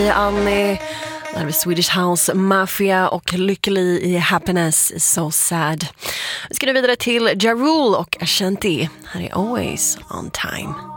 Annie, där är Swedish House Mafia och Lykkeli i Happiness is so sad. Vi ska nu vidare till Ja Rule och Ashanti. Här är Always on Time.